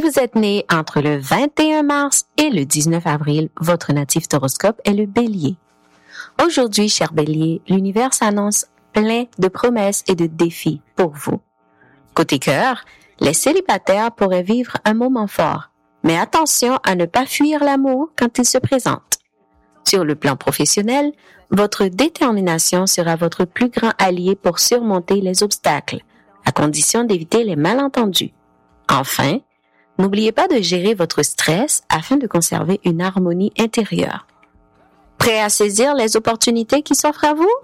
vous êtes né entre le 21 mars et le 19 avril, votre natif d'horoscope est le Bélier. Aujourd'hui, cher Bélier, l'univers s'annonce plein de promesses et de défis pour vous. Côté cœur, les célibataires pourraient vivre un moment fort, mais attention à ne pas fuir l'amour quand il se présente. Sur le plan professionnel, votre détermination sera votre plus grand allié pour surmonter les obstacles, à condition d'éviter les malentendus. Enfin, n'oubliez pas de gérer votre stress afin de conserver une harmonie intérieure. Prêt à saisir les opportunités qui s'offrent à vous?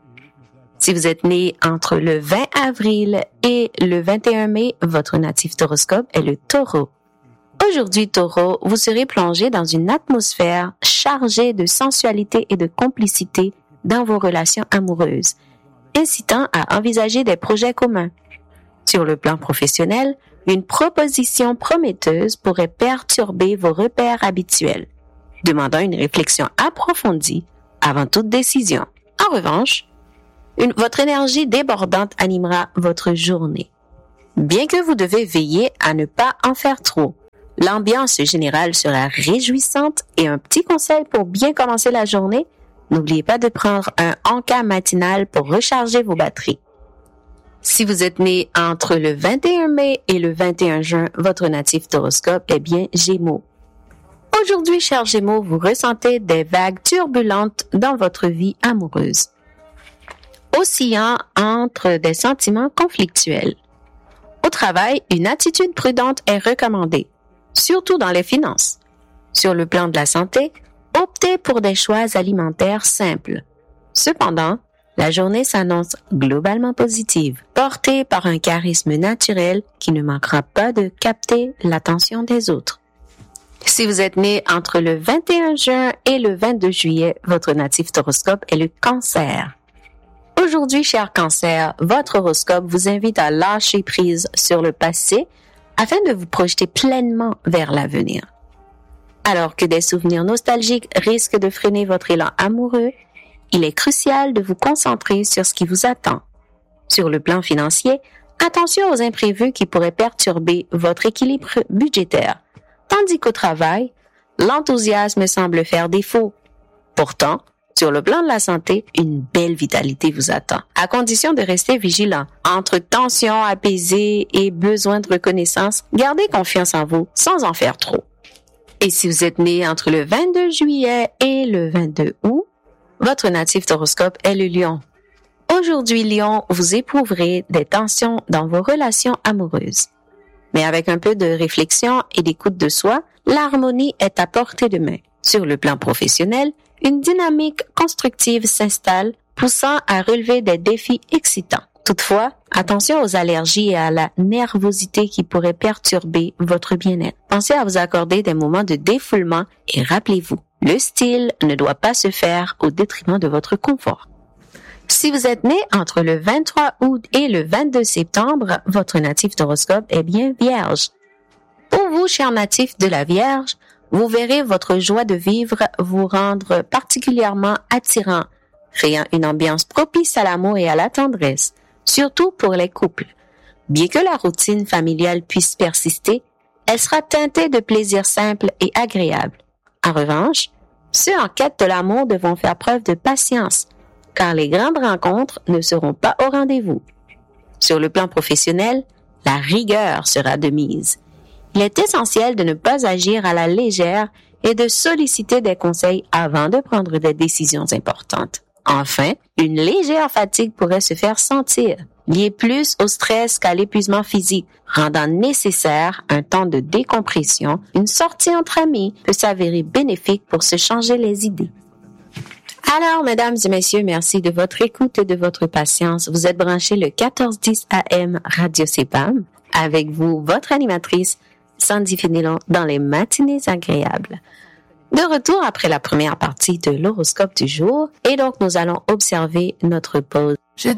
Si vous êtes né entre le 20 avril et le 21 mai, votre natif d'horoscope est le Taureau. Aujourd'hui, Taureau, vous serez plongé dans une atmosphère chargée de sensualité et de complicité dans vos relations amoureuses, incitant à envisager des projets communs. Sur le plan professionnel, une proposition prometteuse pourrait perturber vos repères habituels, demandant une réflexion approfondie avant toute décision. En revanche, votre énergie débordante animera votre journée. Bien que vous devez veiller à ne pas en faire trop, l'ambiance générale sera réjouissante et un petit conseil pour bien commencer la journée, n'oubliez pas de prendre un encas matinal pour recharger vos batteries. Si vous êtes né entre le 21 mai et le 21 juin, votre natif d'horoscope est bien Gémeaux. Aujourd'hui, chers Gémeaux, vous ressentez des vagues turbulentes dans votre vie amoureuse, oscillant entre des sentiments conflictuels. Au travail, une attitude prudente est recommandée, surtout dans les finances. Sur le plan de la santé, optez pour des choix alimentaires simples. Cependant, la journée s'annonce globalement positive, portée par un charisme naturel qui ne manquera pas de capter l'attention des autres. Si vous êtes né entre le 21 juin et le 22 juillet, votre natif d'horoscope est le Cancer. Aujourd'hui, cher Cancer, votre horoscope vous invite à lâcher prise sur le passé afin de vous projeter pleinement vers l'avenir. Alors que des souvenirs nostalgiques risquent de freiner votre élan amoureux, il est crucial de vous concentrer sur ce qui vous attend. Sur le plan financier, attention aux imprévus qui pourraient perturber votre équilibre budgétaire, tandis qu'au travail, l'enthousiasme semble faire défaut. Pourtant, sur le plan de la santé, une belle vitalité vous attend, à condition de rester vigilant. Entre tensions apaisées et besoin de reconnaissance, gardez confiance en vous sans en faire trop. Et si vous êtes né entre le 22 juillet et le 22 août, votre natif d'horoscope est le Lion. Aujourd'hui, Lion, vous éprouverez des tensions dans vos relations amoureuses. Mais avec un peu de réflexion et d'écoute de soi, l'harmonie est à portée de main. Sur le plan professionnel, une dynamique constructive s'installe, poussant à relever des défis excitants. Toutefois, attention aux allergies et à la nervosité qui pourraient perturber votre bien-être. Pensez à vous accorder des moments de défoulement et rappelez-vous, le style ne doit pas se faire au détriment de votre confort. Si vous êtes né entre le 23 août et le 22 septembre, votre natif d'horoscope est bien Vierge. Pour vous, chers natifs de la Vierge, vous verrez votre joie de vivre vous rendre particulièrement attirant, créant une ambiance propice à l'amour et à la tendresse, surtout pour les couples. Bien que la routine familiale puisse persister, elle sera teintée de plaisirs simples et agréables. En revanche, ceux en quête de l'amour devront faire preuve de patience, car les grandes rencontres ne seront pas au rendez-vous. Sur le plan professionnel, la rigueur sera de mise. Il est essentiel de ne pas agir à la légère et de solliciter des conseils avant de prendre des décisions importantes. Enfin, une légère fatigue pourrait se faire sentir, liée plus au stress qu'à l'épuisement physique, rendant nécessaire un temps de décompression. Une sortie entre amis peut s'avérer bénéfique pour se changer les idées. Alors, mesdames et messieurs, merci de votre écoute et de votre patience. Vous êtes branchés le 1410 AM Radio CEPAM. Avec vous, votre animatrice, Sandy Fénelon, dans les matinées agréables. De retour après la première partie de l'horoscope du jour, et donc nous allons observer notre pause